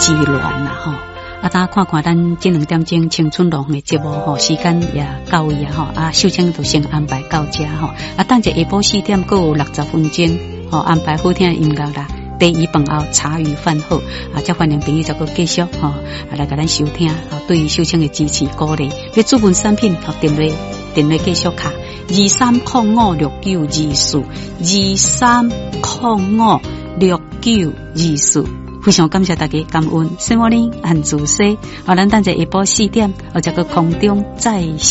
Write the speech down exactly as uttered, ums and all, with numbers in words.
之乱啦吼。啊，大家看看咱这两点钟青春龙的节目吼，时间也到位啊吼，啊，秀清就先安排到这吼，啊，等者下晡四点还有六十分钟，吼、哦、安排好听的音乐啦。第一饭后茶余饭后啊，则欢迎朋友再个继续吼、哦，啊来甲咱收听，啊对于秀清的支持鼓励，要主文产品和电话电话继续卡二三零五六九二四二三零五六九二四。非常感谢大家感恩，什么呢？按自西，啊，咱等者下晡四點，或者個空中再。